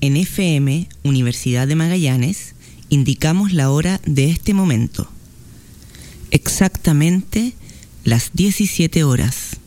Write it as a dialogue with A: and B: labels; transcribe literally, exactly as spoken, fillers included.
A: En F M, Universidad de Magallanes, indicamos la hora de este momento. Exactamente las diecisiete horas.